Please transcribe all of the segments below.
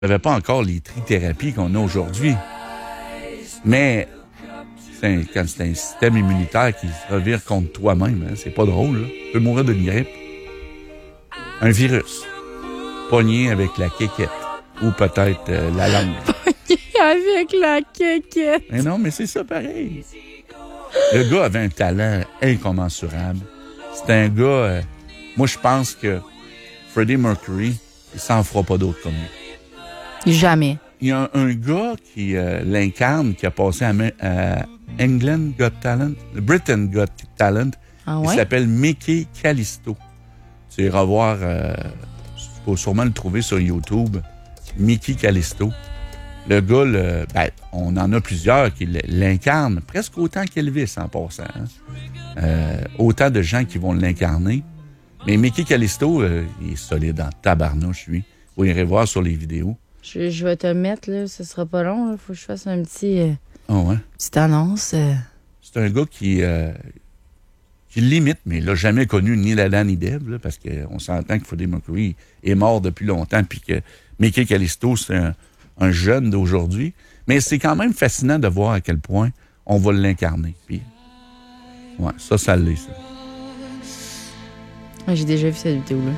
n'avait pas encore les trithérapies qu'on a aujourd'hui. Mais quand c'est un système immunitaire qui se revire contre toi-même, hein, c'est pas drôle. Là. Tu peux mourir d'une grippe. Un virus. Pogné avec la quéquette. Ou peut-être la langue. Pogné avec la quéquette. Mais non, mais c'est ça pareil. Le gars avait un talent incommensurable. C'était un gars... moi, je pense que Freddie Mercury, il s'en fera pas d'autres comme lui. Jamais. Il y a un gars qui l'incarne, qui a passé à England Got Talent, Britain Got Talent. Ah ouais? Il s'appelle Mickey Callisto. Tu iras voir, tu peux sûrement le trouver sur YouTube, Mickey Callisto. Le gars, on en a plusieurs qui l'incarnent, presque autant qu'Elvis en passant. Hein? Autant de gens qui vont l'incarner. Mais Mickey Callisto, il est solide en tabarnouche, lui. Vous irez voir sur les vidéos. Je vais te mettre, là, ce sera pas long. Il faut que je fasse un petit... ouais. Petite annonce. C'est un gars qui limite, mais il n'a jamais connu ni Lala ni Deb, là, parce qu'on s'entend que Freddie Mercury est mort depuis longtemps, puis que Mickey Callisto, c'est un jeune d'aujourd'hui. Mais c'est quand même fascinant de voir à quel point on va l'incarner. Puis, ouais, ça l'est, ça. Ouais, j'ai déjà vu cette vidéo-là.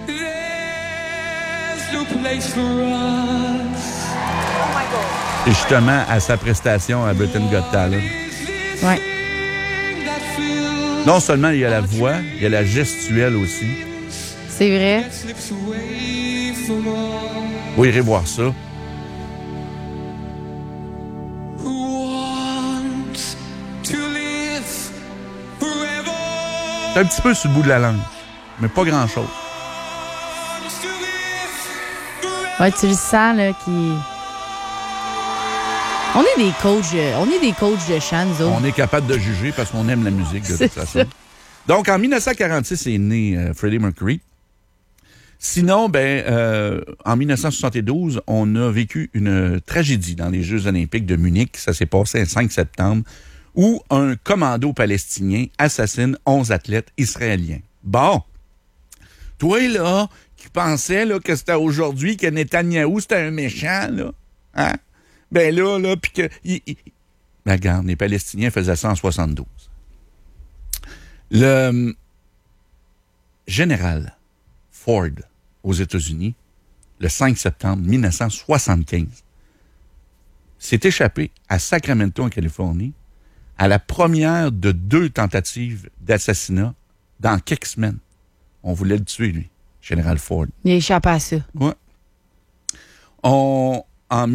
Et justement, à sa prestation à Britain Got Talent. Ouais. Non seulement il y a la voix, il y a la gestuelle aussi. C'est vrai. Vous irez voir ça. C'est un petit peu sur le bout de la langue, mais pas grand-chose. Ouais, tu le sens, là, qui... On est des coachs de chant, nous autres. On est capable de juger parce qu'on aime la musique, de toute façon. Ça. Donc, en 1946 est né Freddie Mercury. Sinon, en 1972, on a vécu une tragédie dans les Jeux olympiques de Munich. Ça s'est passé le 5 septembre, où un commando palestinien assassine 11 athlètes israéliens. Bon, toi, là, qui pensais là, que c'était aujourd'hui, que Netanyahou, c'était un méchant, là, hein? Ben là, puis que... regarde, les Palestiniens faisaient ça en 72. Le général Ford, aux États-Unis, le 5 septembre 1975, s'est échappé à Sacramento, en Californie, à la première de 2 tentatives d'assassinat dans quelques semaines. On voulait le tuer, lui, général Ford. Il a échappé à ça. Ouais. En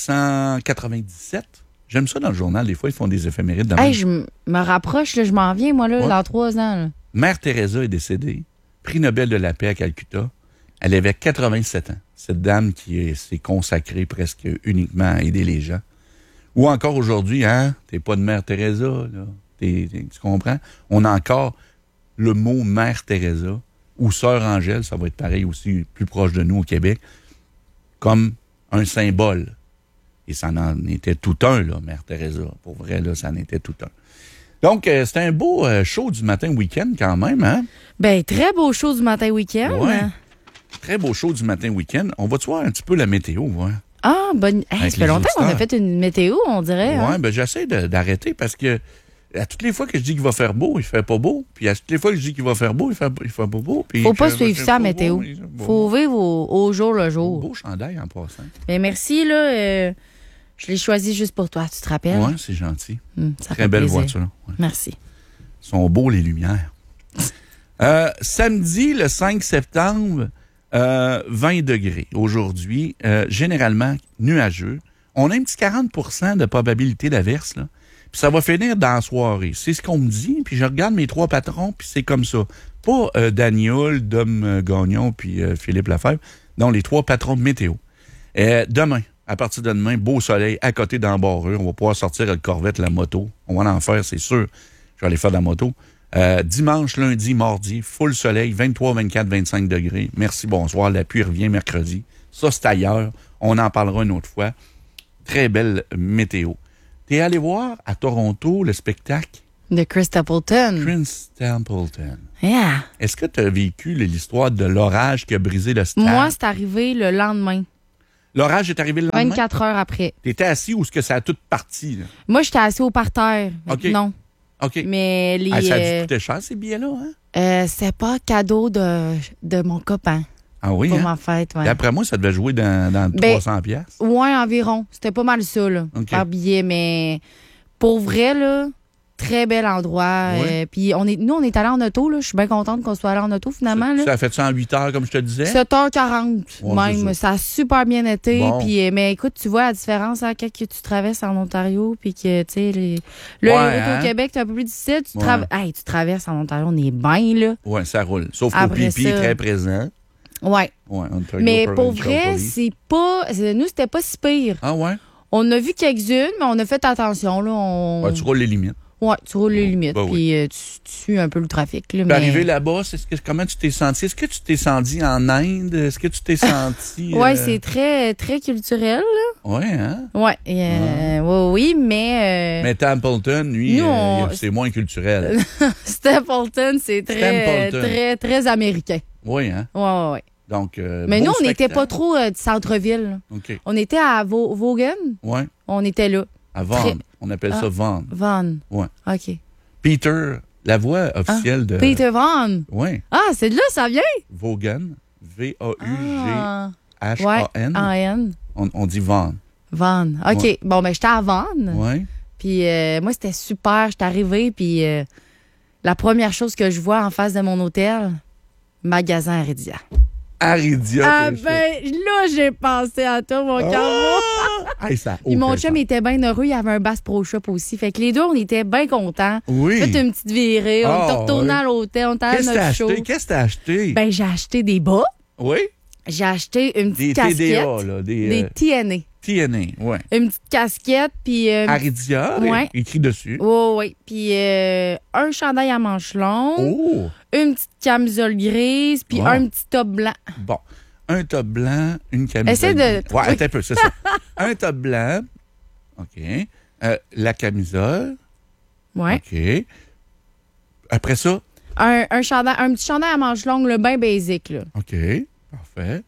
1997, j'aime ça dans le journal, des fois, ils font des éphémérides. Hey, je me rapproche, là, je m'en viens, moi, là, dans 3 ans. Là. Mère Teresa est décédée, prix Nobel de la paix à Calcutta. Elle avait 87 ans. Cette dame qui s'est consacrée presque uniquement à aider les gens. Ou encore aujourd'hui, hein, t'es pas de Mère Teresa, là. Tu comprends? On a encore le mot Mère Teresa ou Sœur Angèle, ça va être pareil aussi, plus proche de nous au Québec, comme un symbole. Et ça en était tout un, là, Mère Teresa. Pour vrai, là, ça en était tout un. Donc, c'était un beau show du matin week-end quand même, hein? Ben, très beau show du matin week-end. Ouais. Très beau show du matin week-end. On va-tu voir un petit peu la météo, ouais? Ah, bonne. Hey, ça fait longtemps qu'on a fait une météo, on dirait. Ouais, hein? Ben j'essaie d'arrêter parce que à toutes les fois que je dis qu'il va faire beau, il fait pas beau. Puis à toutes les fois que je dis qu'il va faire beau, il fait pas beau. Puis faut pas suivre ça, la météo. Faut vivre au jour le jour. Beau chandail en passant. Ben merci, là. Je l'ai choisi juste pour toi, tu te rappelles? Oui, c'est gentil. Ça Très belle voiture. Ouais. Merci. Sont beaux les lumières. Samedi, le 5 septembre, 20 degrés. Aujourd'hui, généralement nuageux. On a un petit 40% de probabilité d'averse, là. Puis ça va finir dans la soirée. C'est ce qu'on me dit, puis je regarde mes 3 patrons, puis c'est comme ça. Pas Daniel, Dom Gagnon, puis Philippe Lafèvre. Non, les 3 patrons de météo. Demain, à partir de demain, beau soleil, à côté d'embarrure. On va pouvoir sortir la corvette, la moto. On va en faire, c'est sûr. Je vais aller faire de la moto. Dimanche, lundi, mardi, full soleil, 23, 24, 25 degrés. Merci, bonsoir. La pluie revient mercredi. Ça, c'est ailleurs. On en parlera une autre fois. Très belle météo. T'es allé voir à Toronto le spectacle? De Chris Stapleton. Chris Stapleton. Yeah. Est-ce que tu as vécu l'histoire de l'orage qui a brisé le stade? Moi, c'est arrivé le lendemain. L'orage est arrivé le lendemain? 24 heures après. T'étais assis ou est-ce que ça a tout parti? Là? Moi, j'étais assis au parterre. OK. Non. OK. Mais les. Ça a dû coûter cher, ces billets-là, hein? C'est pas cadeau de mon copain Ah oui, pour hein? ma fête. Ouais. D'après moi, ça devait jouer dans Ben, 300 piastres. Ouais, environ. C'était pas mal ça, là, OK. par billet. Mais pour vrai, là, très bel endroit. Ouais. Puis nous, on est allés en auto. Là. Je suis bien contente qu'on soit allés en auto, finalement. Là. Ça a fait ça en 8 heures, comme je te disais? 7h40 Ouais, même. c'est Ça a super bien été. Bon. Puis, mais écoute, tu vois la différence hein, quand que tu traverses en Ontario. Puis que, tu sais, Ouais, les routes hein? au Québec, c'est un peu plus difficile. Ouais. Tu traverses en Ontario, on est bien, là. Oui, ça roule. Sauf qu'au Après pipi ça- est très présent. Ouais. Ouais, Ontario Mais pour Provincial vrai, Police. nous, c'était pas si pire. Ah ouais? On a vu quelques-unes, mais on a fait attention. Là, Ouais, tu roules les limites. Ouais, tu roules les limites. Ben oui. Puis tu suis un peu le trafic. Là, Puis mais... arrivé là-bas, comment tu t'es senti? Est-ce que tu t'es senti en Inde? Est-ce que tu t'es senti... Ouais, c'est très, très culturel. Ouais, hein? Ouais, oui, mais... Mais Templeton, lui, Nous, c'est moins culturel. Stapleton, c'est très, Stapleton. très, très américain. Oui, hein? Ouais. Donc, Mais beau nous, on n'était spectacle. pas trop du centre-ville. Là. OK. On était à Vaughan. Ouais. On était là. À Vaughan. Très- On appelle ça Vaughan. Vaughan. Ouais. OK. Peter, la voix officielle de... Peter Vaughan. Oui. Ah, c'est de là, ça vient? Vaughan. V-A-U-G-H-A-N. Ah. Ouais, A-N. On dit Vaughan. Vaughan. OK. Ouais. Bon, ben, j'étais à Vaughan. Oui. Puis moi, c'était super. J'étais arrivée, puis la première chose que je vois en face de mon hôtel, magasin Aridia. Aridia. Ah t'es ben, là, j'ai pensé à toi, mon carreau. Hey, ça a Puis mon aucun chum sens. était bien heureux. Il y avait un Bass Pro Shop aussi. Fait que les deux, on était bien contents. Oui. Fait une petite virée. On Ah, était retournés oui. à l'hôtel. On était allés Qu'est-ce à que t'as notre show. acheté? Qu'est-ce que t'as acheté? Ben, j'ai acheté des bas. Oui? J'ai acheté une Des petite casquette. TDA, là. Des TNA. TNA, oui. Une petite casquette, puis... Aridia, Ouais. écrit dessus. oui. Puis un chandail à manches longues. Oh! Une petite camisole grise, puis Wow. un petit top blanc. Bon. Un top blanc, une camisole. Essaie de- Ouais, attends un peu, c'est ça. Un top blanc. OK. La camisole. Ouais. OK. Après ça. Un petit chandail à manches longues, le bien basic, là. OK. Parfait.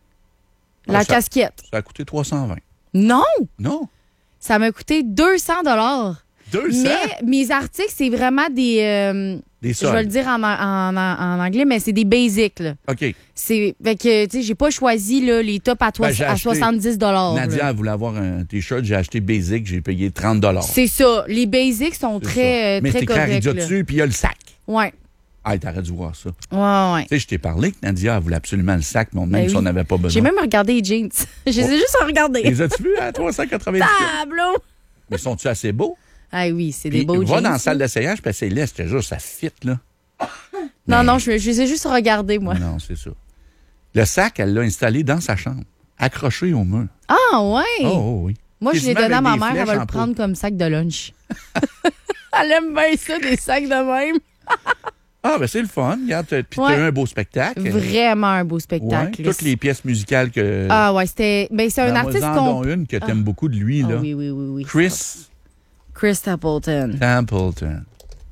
La ça- casquette. Ça a coûté 320. Non! Non? Ça m'a coûté 200 200? Mais mes articles, c'est vraiment des... Des je vais soldes. le dire en anglais, mais c'est des basics, là. OK. Fait que, tu sais, j'ai pas choisi là, les tops à, J'ai à acheté- 70 Nadia, là. elle voulait avoir un T-shirt. J'ai acheté Basic. J'ai payé 30 C'est ça. Les basics sont C'est très, ça. Mais très c'est écrit corrects. Aridia là. dessus, puis il y a le sac. Ouais. Ah, t'aurais dû voir ça. Ouais. Tu sais, je t'ai parlé que Nadia, elle voulait absolument le sac, mais même Ben si on oui. n'avait pas besoin. J'ai même regardé les jeans. Je les ai juste regardés. Les as-tu vus à 390 Tableau! Mais sont-tu assez beaux? Ah oui, c'est Puis des beaux va jeans. dans la salle ça. d'essayage, puis c'est laisse, je te jure, ça fit, là. Non, je les ai juste regardés, moi. Non, c'est ça. Le sac, elle l'a installé dans sa chambre, accroché au mur. Ah ouais! Oh oui. Moi, je l'ai Quasiment donné à avec ma des mère, elle flèches va en le prendre comme sac de lunch. Elle aime bien ça, des sacs de même. Ah, ben c'est le fun. Regarde, puis Ouais. t'as eu un beau spectacle. Vraiment un beau Ouais, spectacle. toutes les pièces musicales que... Ah ouais, c'était... Ben, c'est un Ben, artiste moi, qu'on... en donne une que t'aimes beaucoup de lui, Ah là. oui. Chris Chris Stapleton. Stapleton.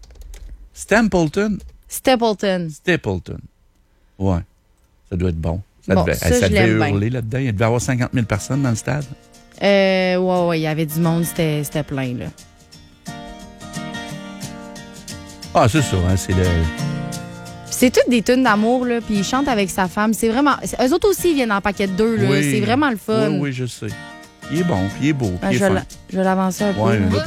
Stapleton? Stapleton. Ouais. Ça doit être bon. Bon, ça, je devait l'aime bien. hurler là-dedans. Il devait y avoir 50 000 personnes dans le stade. Ouais, il y avait du monde, c'était plein, là. Ah, c'est ça, hein, c'est le... C'est toutes des tunes d'amour, là, puis il chante avec sa femme. C'est vraiment... Eux autres aussi, ils viennent en paquet de deux, là. Oui. C'est vraiment le fun. Oui, je sais. Il est bon, puis il est beau, puis Ben, il est fin. je vais l'avancer un peu. Ouais, là. là,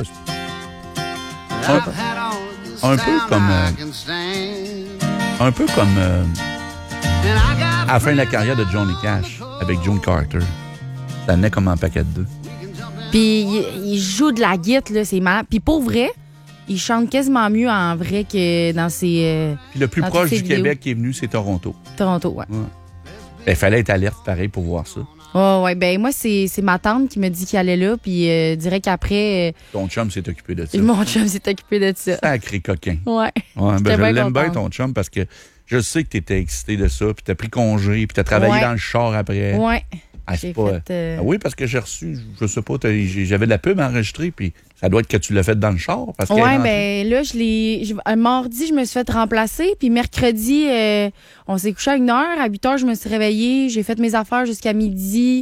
un peu comme... un peu comme... à la fin de la carrière de Johnny Cash, avec Joan Carter. Ça venait comme un paquet de deux. Puis il joue de la guitare, là, c'est marrant. Puis pour vrai, il chante quasiment mieux en vrai que dans ses... Puis le plus dans proche toutes ses du vidéos. Québec qui est venu, c'est Toronto. Toronto, ouais. Il fallait être alerte, pareil, pour voir ça. Ouais, ben moi, c'est ma tante qui me dit qu'il allait là, puis dirait qu'après, Ton chum s'est occupé de ça. mon chum s'est occupé de ça. Sacré coquin. Ouais. Ouais, J'étais je bien l'aime bien, contente. ton chum, parce que je sais que tu étais excité de ça, puis tu as pris congé, puis tu as travaillé Ouais. dans le char après. Ouais. Ah, c'est J'ai pas... fait, Ah oui, parce que j'ai reçu, je sais pas, j'avais de la pub enregistrée, puis ça doit être que tu l'as fait dans le char. Parce qu'elle est Ouais, rentrée. ben là, mardi, je me suis fait remplacer, puis mercredi, on s'est couché à 1h. À 8h, je me suis réveillée. J'ai fait mes affaires jusqu'à midi.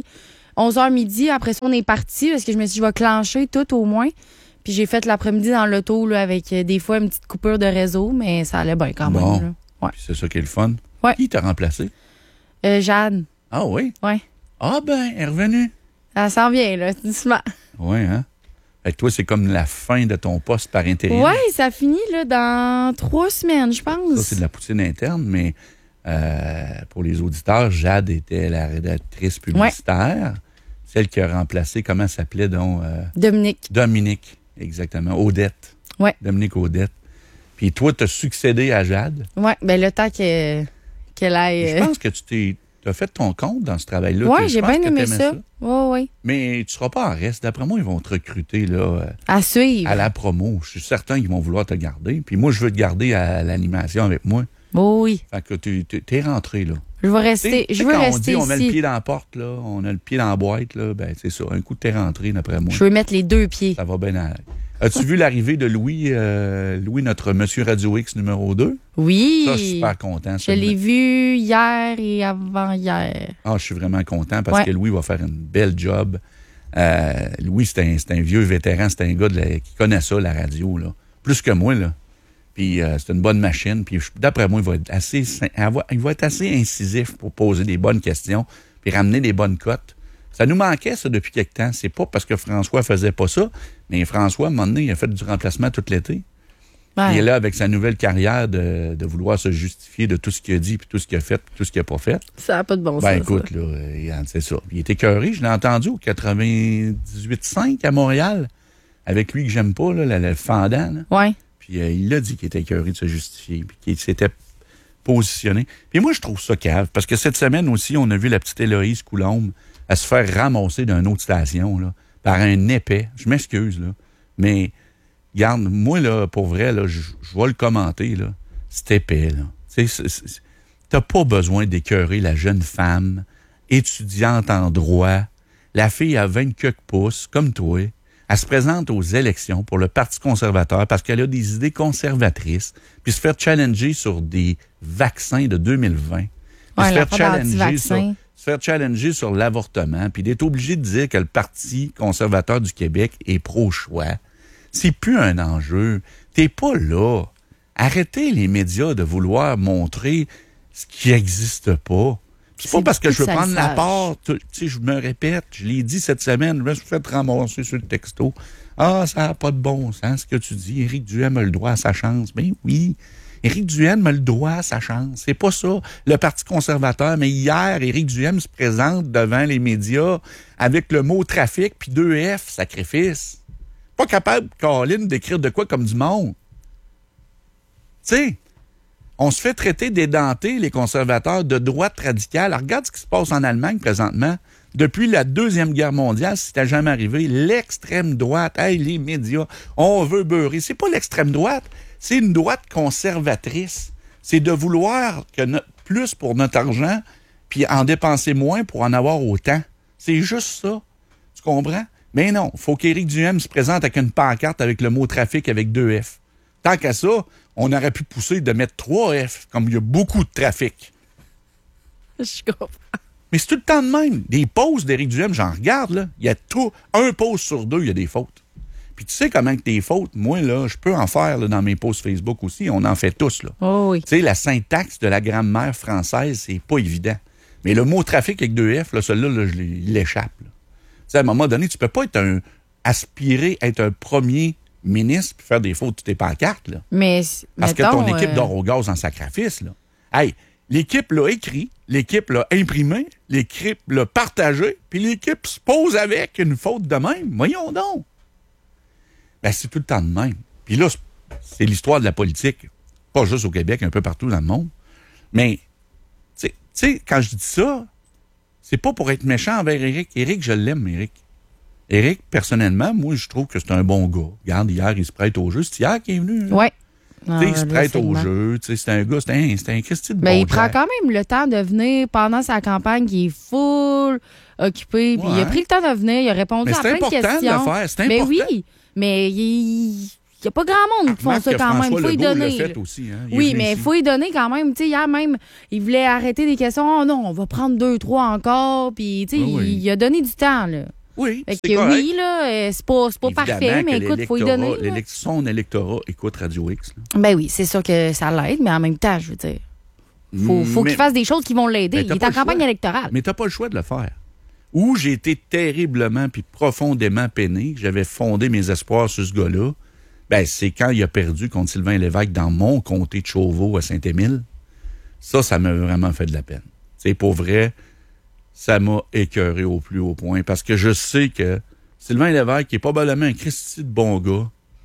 11h midi. Après ça, on est parti parce que je me suis dit, je vais clencher tout au moins. Puis j'ai fait l'après-midi dans l'auto là, avec des fois une petite coupure de réseau, mais ça allait bien quand même. Là. Ouais. Puis c'est ça qui est le fun. Ouais. Qui t'a remplacé? Jade. Ah oui? Ouais. Ah ben, elle est revenue. Elle s'en vient, là, doucement. Oui, hein? Fait que toi, c'est comme la fin de ton poste par intérim. Oui, ça finit là, dans 3 semaines, je pense. Ça, c'est de la poutine interne, mais pour les auditeurs, Jade était la rédactrice publicitaire. Celle qui a remplacé, comment elle s'appelait donc? Dominique, exactement. Odette. Oui. Dominique Odette. Puis toi, tu as succédé à Jade. Oui, bien le temps qu'elle aille... Je pense que tu as fait ton compte dans ce travail-là. Oui, j'ai bien aimé ça. Oui. Mais tu ne seras pas en reste. D'après moi, ils vont te recruter là, à suivre. À la promo. Je suis certain qu'ils vont vouloir te garder. Puis moi, je veux te garder à l'animation avec moi. Oui. Fait que tu es rentré, là. Je veux rester ici. On dit on met le pied dans la porte, là, on a le pied dans la boîte, là, ben c'est ça. Un coup de t'es rentré, d'après moi. Je veux mettre les 2 pieds. Ça va bien aller. As-tu vu l'arrivée de Louis, notre Monsieur Radio X numéro 2? Oui. Ça, je suis super content. Je l'ai vu hier et avant-hier. Ah, je suis vraiment content parce que Louis va faire une belle job. Louis, c'est un vieux vétéran, c'est un gars qui connaît ça, la radio, là. Plus que moi, là. Puis c'est une bonne machine. Puis d'après moi, il va être assez incisif pour poser des bonnes questions puis ramener des bonnes cotes. Ça nous manquait, ça, depuis quelque temps. C'est pas parce que François faisait pas ça, mais François, à un moment donné, il a fait du remplacement tout l'été. Ouais. Il est là avec sa nouvelle carrière de vouloir se justifier de tout ce qu'il a dit, puis tout ce qu'il a fait, puis tout ce qu'il n'a pas fait. Ça n'a pas de bon sens. Ben écoute, ça. Là, c'est ça. Il était écœuré, je l'ai entendu au 98.5 à Montréal, avec lui que j'aime pas, là, le fendant. Oui. Puis il a dit qu'il était écœuré de se justifier, puis qu'il s'était positionné. Puis moi, je trouve ça cave, parce que cette semaine aussi, on a vu la petite Héloïse Coulombe à se faire ramasser d'une autre station, là, par un épais. Je m'excuse, là. Mais, regarde, moi, là, pour vrai, là, je vais le commenter, là. C'est épais, là. T'as pas besoin d'écœurer la jeune femme, étudiante en droit. La fille a 20 quelques pouces, comme toi. Elle se présente aux élections pour le Parti conservateur parce qu'elle a des idées conservatrices, puis se faire challenger sur des vaccins de 2020. Puis se faire challenger sur l'avortement, puis d'être obligé de dire que le Parti conservateur du Québec est pro-choix. C'est plus un enjeu. T'es pas là. Arrêtez les médias de vouloir montrer ce qui n'existe pas. C'est pas parce que je veux prendre la part. Tu sais, je me répète, je l'ai dit cette semaine, je me suis fait ramasser sur le texto. Ah, ça n'a pas de bon sens ce que tu dis. Éric Duhaime a le droit à sa chance. Ben oui. Éric Duhaime a le droit à sa chance. C'est pas ça, le Parti conservateur. Mais hier, Éric Duhaime se présente devant les médias avec le mot trafic puis 2 F, sacrifice. Pas capable, Caroline, d'écrire de quoi comme du monde. Tu sais, on se fait traiter d'édentés, les conservateurs, de droite radicale. Alors, regarde ce qui se passe en Allemagne présentement. Depuis la Deuxième Guerre mondiale, si c'était jamais arrivé, l'extrême droite, hey, les médias, on veut beurrer. C'est pas l'extrême droite. C'est une droite conservatrice. C'est de vouloir plus pour notre argent, puis en dépenser moins pour en avoir autant. C'est juste ça. Tu comprends? Mais non, il faut qu'Éric Duhaime se présente avec une pancarte avec le mot trafic avec 2 F. Tant qu'à ça, on aurait pu pousser de mettre 3 F, comme il y a beaucoup de trafic. Je comprends. Mais c'est tout le temps de même. Des posts d'Éric Duhaime, j'en regarde, là. Il y a un post sur 2, il y a des fautes. Puis tu sais comment que tes fautes, moi, là, je peux en faire là, dans mes posts Facebook aussi. On en fait tous, là. Oh oui. Tu sais, la syntaxe de la grammaire française, c'est pas évident. Mais le mot trafic avec 2 F, là, celui-là, là, il échappe. Tu sais, à un moment donné, tu peux pas aspirer à être un premier ministre puis faire des fautes de tes pancartes, là. Mais, parce que ton équipe dort au gaz en sacrifice, là. Hey, l'équipe l'a écrit, l'équipe l'a imprimé, l'équipe l'a partagé, puis l'équipe se pose avec une faute de même. Voyons donc. Ben, c'est tout le temps de même. Puis là, c'est l'histoire de la politique. Pas juste au Québec, un peu partout dans le monde. Mais, tu sais, quand je dis ça, c'est pas pour être méchant envers Éric. Éric, je l'aime, Éric. Éric, personnellement, moi, je trouve que c'est un bon gars. Regarde, hier, il se prête au jeu. C'est hier qu'il est venu. Oui. Il se prête au jeu. C'est un gars, c'est un Christy de bon. Mais il prend quand même le temps de venir pendant sa campagne qui est full occupé. Puis il a pris le temps de venir, il a répondu à plein de questions. C'est important de le faire, c'est important. Mais oui, mais il n'y a pas grand monde qui font ça quand même. Il faut y donner. Fait aussi, hein? Oui, mais il faut y donner quand même. Tu sais, hier même, il voulait arrêter des questions. Oh non, on va prendre 2, 3 encore. Puis, tu sais, il a donné du temps, là. Oui, fait c'est que correct. Oui, là, c'est pas parfait, mais écoute, il faut y donner. Son électorat écoute Radio X. Là. Ben oui, c'est sûr que ça l'aide, mais en même temps, je veux dire, faut qu'il fasse des choses qui vont l'aider. Il est en campagne électorale. Mais t'as pas le choix de le faire. Où j'ai été terriblement puis profondément peiné, j'avais fondé mes espoirs sur ce gars-là, ben c'est quand il a perdu contre Sylvain Lévesque dans mon comté de Chauveau à Saint-Émile. Ça m'a vraiment fait de la peine. C'est pour vrai, ça m'a écœuré au plus haut point parce que je sais que Sylvain Lévesque est probablement un Christy de bon gars,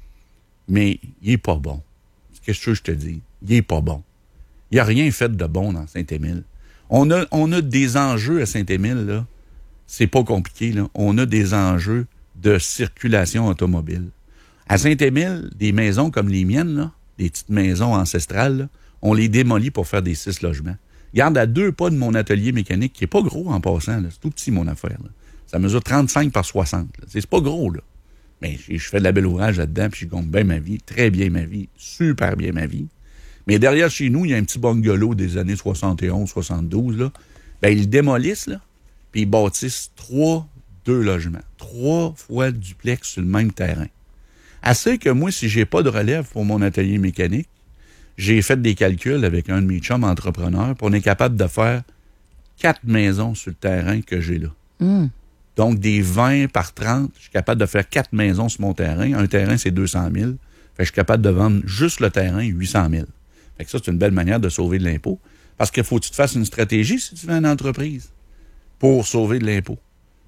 mais il est pas bon. Qu'est-ce que je te dis? Il est pas bon. Il n'y a rien fait de bon dans Saint-Émile. On a des enjeux à Saint-Émile, là. C'est pas compliqué, là. On a des enjeux de circulation automobile. À Saint-Émile, des maisons comme les miennes, là, des petites maisons ancestrales, là, on les démolit pour faire des 6 logements. Regarde, à 2 pas de mon atelier mécanique, qui est pas gros en passant, là. C'est tout petit, mon affaire, là. Ça mesure 35 par 60. Là. C'est pas gros, là. Mais je fais de la belle ouvrage là-dedans, puis je gagne bien ma vie, très bien ma vie, super bien ma vie. Mais derrière chez nous, il y a un petit bungalow des années 71, 72, là. Ben, ils le démolissent, là, puis ils bâtissent 2 logements. 3 fois le duplex sur le même terrain. Assez que moi, si j'ai pas de relève pour mon atelier mécanique, j'ai fait des calculs avec un de mes chums entrepreneurs, puis on est capable de faire 4 maisons sur le terrain que j'ai là. Donc, des 20 par 30, je suis capable de faire 4 maisons sur mon terrain. Un terrain, c'est 200 000. Fait que je suis capable de vendre juste le terrain 800 000. Fait que ça, c'est une belle manière de sauver de l'impôt. Parce qu'il faut que tu te fasses une stratégie si tu vends une entreprise pour sauver de l'impôt.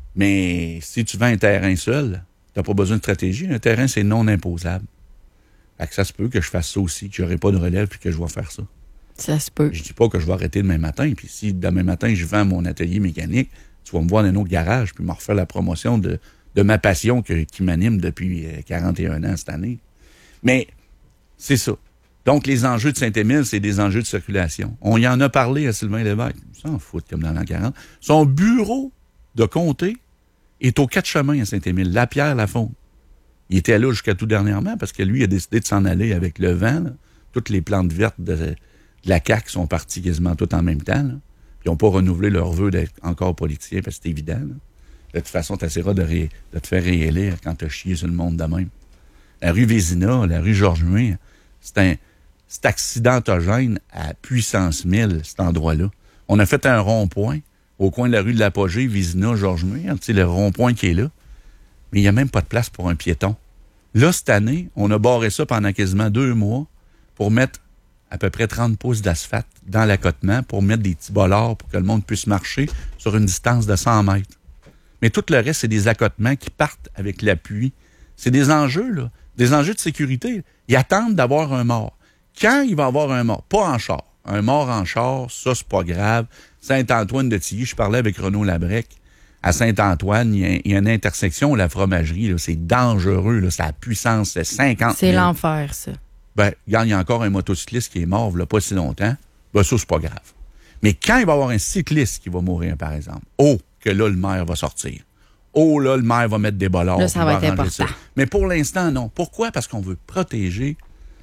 Mais si tu vends un terrain seul, tu n'as pas besoin de stratégie. Un terrain, c'est non imposable. Fait que ça se peut que je fasse ça aussi, que j'aurai pas de relève puis que je vais faire ça. Ça se peut. Je dis pas que je vais arrêter demain matin. Puis si demain matin, je vends mon atelier mécanique, tu vas me voir dans un autre garage puis me refaire la promotion de ma passion qui m'anime depuis 41 ans cette année. Mais c'est ça. Donc, les enjeux de Saint-Émile, c'est des enjeux de circulation. On y en a parlé à Sylvain Lévesque. Il s'en fout comme dans l'an 40. Son bureau de comté est aux 4 chemins à Saint-Émile. Lapierre-Lafond. Il était là jusqu'à tout dernièrement parce que lui a décidé de s'en aller avec le vent. Là. Toutes les plantes vertes de la CAQ sont parties quasiment toutes en même temps. Là. Puis ils n'ont pas renouvelé leur vœu d'être encore politiciens parce que c'est évident. Là. De toute façon, tu essaieras de te faire réélire quand tu as chié sur le monde de même. La rue Vézina, la rue Georges-Muir, c'est accidentogène à puissance 1000, cet endroit-là. On a fait un rond-point au coin de la rue de l'Apogée, Vézina, Georges-Muir, tu sais, le rond-point qui est là. Mais il n'y a même pas de place pour un piéton. Là, cette année, on a barré ça pendant quasiment 2 mois pour mettre à peu près 30 pouces d'asphalte dans l'accotement pour mettre des petits bollards pour que le monde puisse marcher sur une distance de 100 mètres. Mais tout le reste, c'est des accotements qui partent avec l'appui. C'est des enjeux, là. Des enjeux de sécurité. Ils attendent d'avoir un mort. Quand il va y avoir un mort, pas en char. Un mort en char, ça, c'est pas grave. Saint-Antoine-de-Tilly, je parlais avec Renaud Labrec. À Saint-Antoine, il y a une intersection, la fromagerie, là, c'est dangereux, là, c'est à puissance, c'est 50 000. C'est l'enfer, ça. Ben, regarde, il y a encore un motocycliste qui est mort, il n'y a pas si longtemps. Ben, ça, c'est pas grave. Mais quand il va y avoir un cycliste qui va mourir, par exemple, que là, le maire va sortir. Là, le maire va mettre des bollards. Là, ça va être important. Ça. Mais pour l'instant, non. Pourquoi? Parce qu'on veut protéger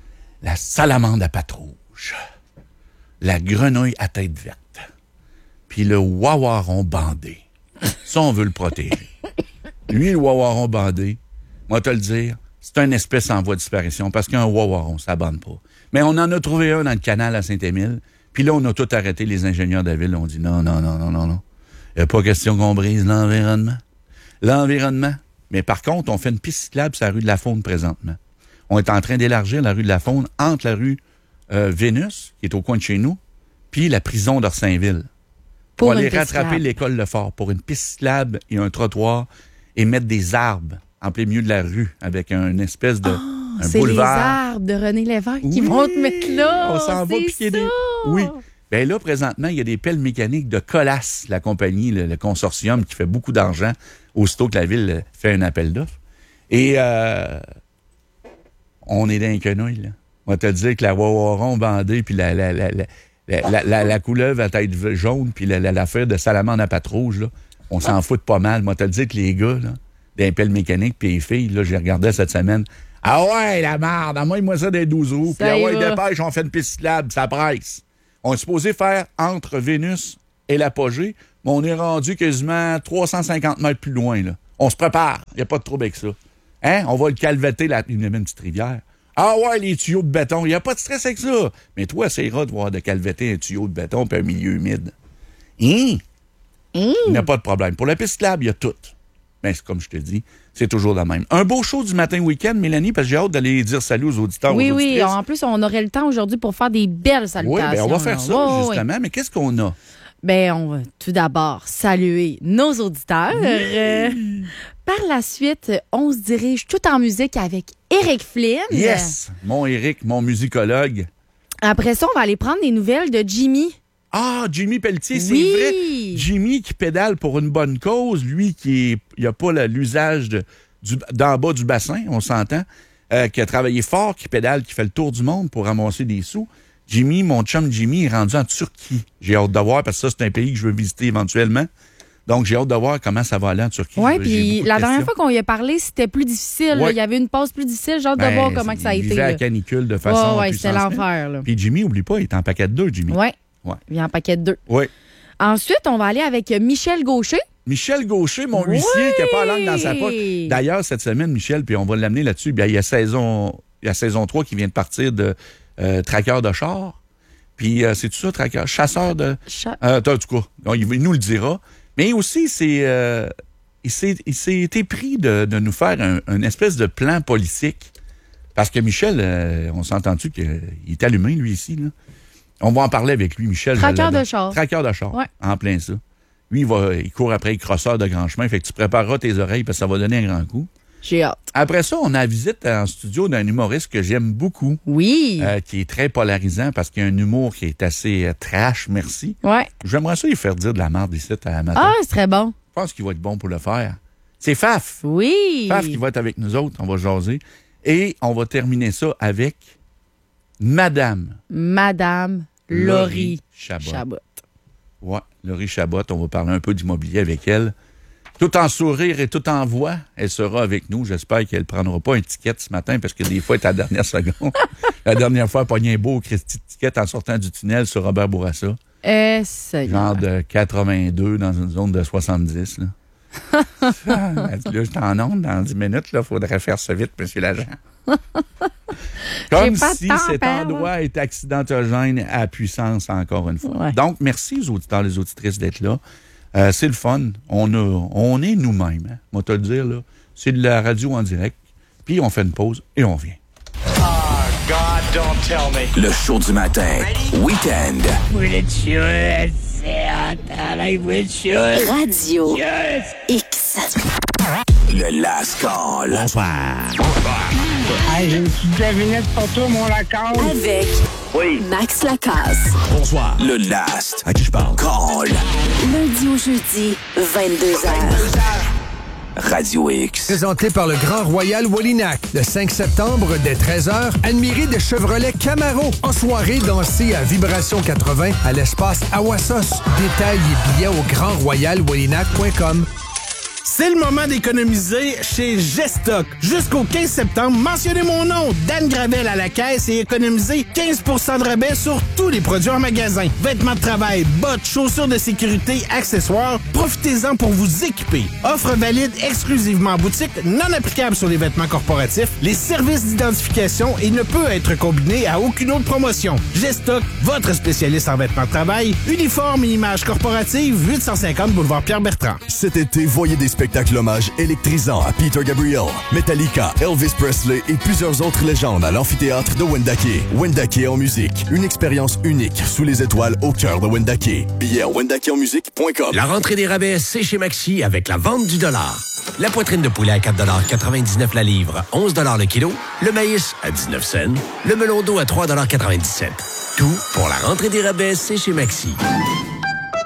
la salamande à pattes rouges, la grenouille à tête verte, puis le wawaron bandé. Ça, on veut le protéger. Lui, le wawaron bandé, moi te le dire, c'est une espèce en voie de disparition parce qu'un wawaron, ça bande pas. Mais on en a trouvé un dans le canal à Saint-Émile, puis là, on a tout arrêté, les ingénieurs de la ville ont dit non. Il n'y a pas question qu'on brise l'environnement. Mais par contre, on fait une piste cyclable sur la rue de la Faune présentement. On est en train d'élargir la rue de la Faune entre la rue Vénus, qui est au coin de chez nous, puis la prison d'Orsainville. Pour aller rattraper l'école Lefort pour une piste cyclable et un trottoir et mettre des arbres en plein milieu de la rue avec une espèce de un c'est boulevard. C'est les arbres de René Lévesque qui vont te mettre là. On s'en va piquer des... Oui. Bien là, présentement, il y a des pelles mécaniques de Colas, la compagnie, le consortium qui fait beaucoup d'argent aussitôt que la ville fait un appel d'offres. Et on est dans les quenouilles, là. On va te dire que la wawaron bandée puis la couleuvre à tête jaune puis l'affaire de salamande à pattes rouges, là, on s'en fout pas mal. Moi, te le dire que les gars, là, des pelles mécaniques puis les filles, là, j'ai regardé cette semaine, Ah ouais, la marde, moi ça des 12 roues. Puis ah ouais, dépêche, on fait une piste cyclable, ça presse. On est supposé faire entre Vénus et l'apogée, mais on est rendu quasiment 350 mètres plus loin, là. On se prépare, il n'y a pas de trouble avec ça. Hein? On va le calvetter, il y a même une petite rivière. Ah ouais, les tuyaux de béton, il n'y a pas de stress avec ça. Mais toi, essaieras de calvetter un tuyau de béton puis un milieu humide. Il n'y a pas de problème. Pour la piste cyclable, il y a tout. Mais comme je te dis, c'est toujours la même. Un beau show du matin week-end, Mélanie, parce que j'ai hâte d'aller dire salut aux auditeurs. Oui, oui. En plus, on aurait le temps aujourd'hui pour faire des belles salutations. Oui, bien, on va faire ça, justement. Mais qu'est-ce qu'on a? Bien, on va tout d'abord saluer nos auditeurs. Par la suite, on se dirige tout en musique avec Éric Flynn. Yes! Mon Éric, mon musicologue. Après ça, on va aller prendre des nouvelles de Jimmy. Ah, Jimmy Pelletier, c'est vrai. Jimmy qui pédale pour une bonne cause, lui qui n'a pas l'usage d'en bas du bassin, on s'entend, qui a travaillé fort, qui pédale, qui fait le tour du monde pour ramasser des sous. Jimmy, mon chum Jimmy, est rendu en Turquie. J'ai hâte de voir, parce que ça, c'est un pays que je veux visiter éventuellement. Donc, j'ai hâte de voir comment ça va aller en Turquie. Oui, puis la dernière fois qu'on y a parlé, c'était plus difficile. Ouais. Il y avait une pause plus difficile. J'ai hâte de voir comment ça a été. Il vivait à la canicule de façon Oui, c'était l'enfer. Là. Puis Jimmy, oublie pas, il est en paquet de 2, Jimmy. Oui, il est en paquet de 2. Oui. Ensuite, on va aller avec Michel Gaucher. Michel Gaucher, mon huissier qui n'a pas la langue dans sa poche. D'ailleurs, cette semaine, Michel, puis on va l'amener là-dessus, bien, il y a saison 3 qui vient de partir de Traqueur de char. Puis, c'est tout ça, Traqueur? Chasseur de... en tout cas, il nous le dira. Mais aussi, il s'est été pris de nous faire un espèce de plan politique. Parce que Michel, on s'entend-tu qu'il est allumé, lui, ici, là? On va en parler avec lui, Michel. Traqueur de char. Traqueur de char, ouais. En plein ça. Lui, il court après les crosseurs de grand chemin. Fait que tu prépareras tes oreilles parce que ça va donner un grand coup. J'ai hâte. Après ça, on a la visite en studio d'un humoriste que j'aime beaucoup. Oui. Qui est très polarisant parce qu'il y a un humour qui est assez trash, merci. Ouais. J'aimerais ça lui faire dire de la merde ici à matin. Ah, c'est très bon. Je pense qu'il va être bon pour le faire. C'est Faf. Oui. Faf qui va être avec nous autres. On va jaser. Et on va terminer ça avec Madame Laurie Chabot. Ouais, Laurie Chabot. On va parler un peu d'immobilier avec elle. Tout en sourire et tout en voix, elle sera avec nous. J'espère qu'elle ne prendra pas un ticket ce matin parce que des fois, elle est à la dernière seconde. La dernière fois, elle a pogné un beau Christy ticket en sortant du tunnel sur Robert Bourassa. Genre de 82 dans une zone de 70. Là. Là, je t'en onde dans 10 minutes. Il faudrait faire ça vite, monsieur l'agent. Comme si cet endroit est accidentogène à puissance, encore une fois. Ouais. Donc, merci aux auditeurs et les auditrices d'être là. C'est le fun. On est nous-mêmes. Hein. Moi, te le dire, là. C'est de la radio en direct. Puis, on fait une pause et on vient. God, don't tell me. Le show du matin. Week-end. Radio X. Le Last Call. Bonsoir. Hey, j'ai une petite devinette pour toi, mon Lacasse. Avec Max Lacasse. Bonsoir. Le Last. À qui je parle? Call. Lundi au jeudi, 22h. Radio X. Présenté par le Grand Royal Wallinac. Le 5 septembre, dès 13h, admirez des Chevrolet Camaro. En soirée, dansez à Vibration 80 à l'espace Awassos. Détails et billets au grandroyalwallinac.com. C'est le moment d'économiser chez Gestock. Jusqu'au 15 septembre, mentionnez mon nom, Dan Gravel à la caisse et économisez 15 % de rabais sur tous les produits en magasin. Vêtements de travail, bottes, chaussures de sécurité, accessoires, profitez-en pour vous équiper. Offre valide exclusivement en boutique, non applicable sur les vêtements corporatifs, les services d'identification et ne peut être combiné à aucune autre promotion. Gestock, votre spécialiste en vêtements de travail, uniforme et images corporatives, 850 boulevard Pierre-Bertrand. Cet été, voyez des spectacles hommages électrisants à Peter Gabriel, Metallica, Elvis Presley et plusieurs autres légendes à l'amphithéâtre de Wendake. Wendake en musique, une expérience unique sous les étoiles au cœur de Wendake. Billets à wendakeonmusique.com. La rentrée des rabais, c'est chez Maxi avec la vente du dollar. La poitrine de poulet à 4,99 $ la livre, 11 $ le kilo. Le maïs à 19 cents. Le melon d'eau à 3,97 $. Tout pour la rentrée des rabais, c'est chez Maxi.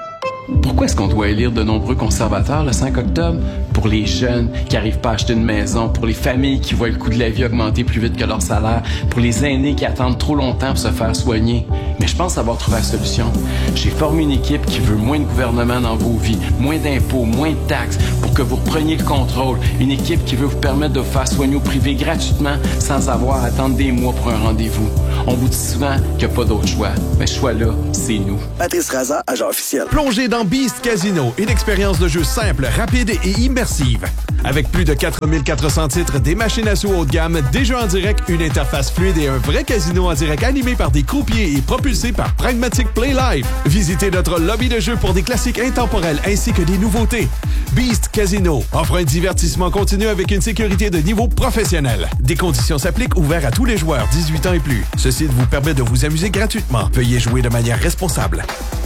Pourquoi est-ce qu'on doit élire de nombreux conservateurs le 5 octobre? Pour les jeunes qui n'arrivent pas à acheter une maison, pour les familles qui voient le coût de la vie augmenter plus vite que leur salaire, pour les aînés qui attendent trop longtemps pour se faire soigner. Mais je pense avoir trouvé la solution. J'ai formé une équipe qui veut moins de gouvernement dans vos vies, moins d'impôts, moins de taxes, pour que vous repreniez le contrôle. Une équipe qui veut vous permettre de vous faire soigner au privé gratuitement sans avoir à attendre des mois pour un rendez-vous. On vous dit souvent qu'il n'y a pas d'autre choix. Mais ce choix-là, c'est nous. Patrice Raza, agent officiel. Plongez dans Beast Casino, une expérience de jeu simple, rapide et immersive. Avec plus de 4400 titres, des machines à sous haut de gamme, des jeux en direct, une interface fluide et un vrai casino en direct animé par des croupiers et propulsé par Pragmatic Play Live. Visitez notre lobby de jeu pour des classiques intemporels ainsi que des nouveautés. Beast Casino offre un divertissement continu avec une sécurité de niveau professionnel. Des conditions s'appliquent, ouverts à tous les joueurs 18 ans et plus. Ce site vous permet de vous amuser gratuitement. Veuillez jouer de manière responsable.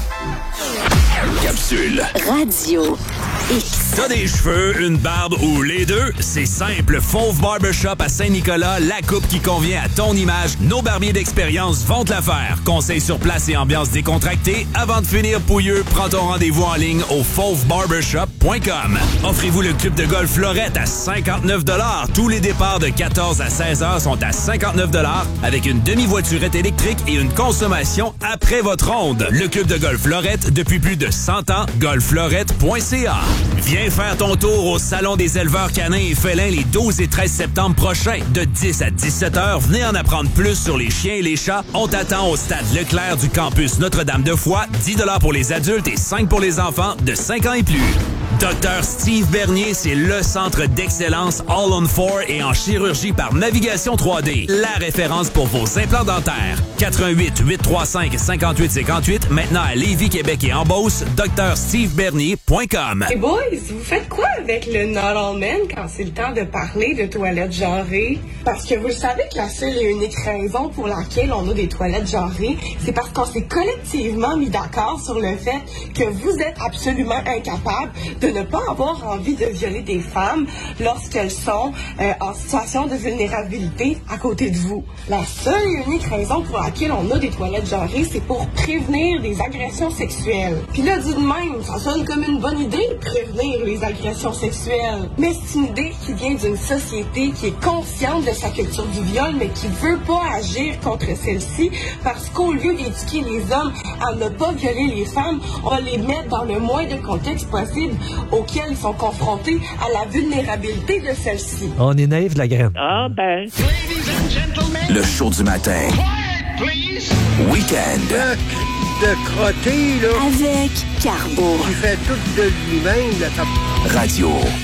Capsule. Radio X. T'as des cheveux, une barbe ou les deux? C'est simple. Fauve Barbershop à Saint-Nicolas, la coupe qui convient à ton image. Nos barbiers d'expérience vont te la faire. Conseils sur place et ambiance décontractée. Avant de finir pouilleux, prends ton rendez-vous en ligne au fauvebarbershop.com. Offrez-vous le club de golf Florette à 59 $. Tous les départs de 14 à 16 heures sont à 59 $ avec une demi-voiturette électrique et une consommation après votre ronde. Le club de golf Florette depuis plus de 100 ans. golfflorette.ca. Viens faire ton tour au Salon des éleveurs canins et félins les 12 et 13 septembre prochains. De 10 à 17 heures, venez en apprendre plus sur les chiens et les chats. On t'attend au stade Leclerc du campus Notre-Dame-de-Foix. 10 $ pour les adultes et 5 pour les enfants de 5 ans et plus. Dr Steve Bernier, c'est le centre d'excellence All on 4 et en chirurgie par navigation 3D. La référence pour vos implants dentaires. 88 835 58 58. Maintenant à Lévis, Québec et en Beauce. drstevebernier.com. Hey boys, vous faites quoi avec le Not All Men quand c'est le temps de parler de toilettes genrées? Parce que vous le savez que la seule et unique raison pour laquelle on a des toilettes genrées, c'est parce qu'on s'est collectivement mis d'accord sur le fait que vous êtes absolument incapable de ne pas avoir envie de violer des femmes lorsqu'elles sont en situation de vulnérabilité à côté de vous. La seule et unique raison pour laquelle on a des toilettes genrées, c'est pour prévenir des agressions sexuelles. Puis là, dit de même, ça sonne comme une bonne idée, prévenir les agressions sexuelles. Mais c'est une idée qui vient d'une société qui est consciente de sa culture du viol, mais qui veut pas agir contre celle-ci, parce qu'au lieu d'éduquer les hommes à ne pas violer les femmes, on va les mettre dans le moins de contexte possible auxquels ils sont confrontés à la vulnérabilité de celle-ci. On est naïf de la graine. Ah ben. Le show du matin. Week-end. De crotter, là. Avec Carbo. Il fait tout de lui-même, là. Radio